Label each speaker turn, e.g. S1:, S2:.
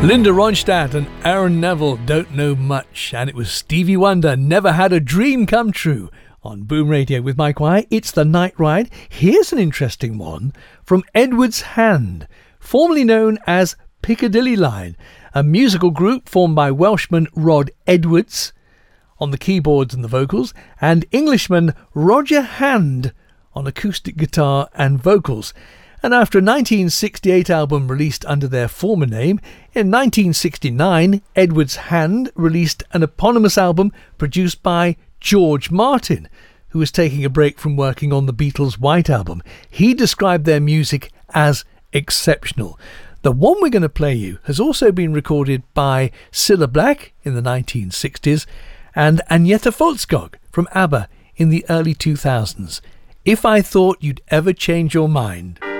S1: Linda Ronstadt and Aaron Neville, Don't Know Much, and it was Stevie Wonder, Never Had a Dream Come True, on Boom Radio with Mike Wyatt. It's The Night Ride. Here's an interesting one from Edward's Hand, formerly known as Piccadilly Line, a musical group formed by Welshman Rod Edwards on the keyboards and the vocals, and Englishman Roger Hand on acoustic guitar and vocals. And after a 1968 album released under their former name, in 1969, Edward's Hand released an eponymous album produced by George Martin, who was taking a break from working on the Beatles' White Album. He described their music as exceptional. The one we're going to play you has also been recorded by Cilla Black in the 1960s and Agnetha Fältskog from ABBA in the early 2000s. If I Thought You'd Ever Change Your Mind.